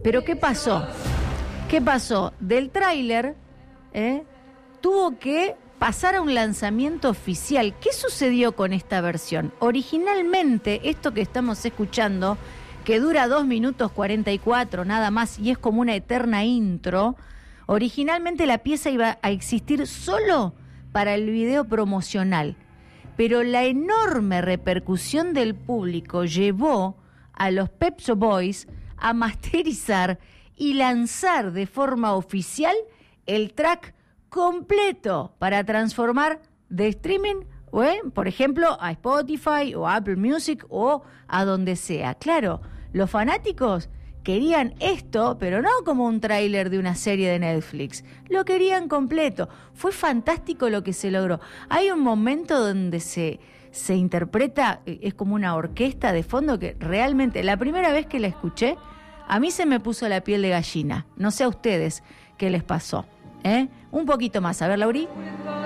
Pero ¿qué pasó? ¿Qué pasó? Del tráiler tuvo que pasar a un lanzamiento oficial. ¿Qué sucedió con esta versión? Originalmente, esto que estamos escuchando, que dura 2 minutos 44 nada más y es como una eterna intro, originalmente la pieza iba a existir solo para el video promocional. Pero la enorme repercusión del público llevó a los Pet Shop Boys a masterizar y lanzar de forma oficial el track completo para transformar de streaming, por ejemplo, a Spotify o Apple Music o a donde sea. Claro, los fanáticos querían esto, pero no como un tráiler de una serie de Netflix. Lo querían completo. Fue fantástico lo que se logró. Hay un momento donde se interpreta, es como una orquesta de fondo que realmente, la primera vez que la escuché, a mí se me puso la piel de gallina. No sé a ustedes qué les pasó. Un poquito más. A ver, Lauri.